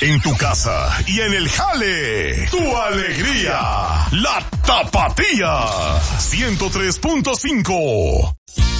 En tu casa y en el jale. Tu alegría. La Tapatía. 103.5.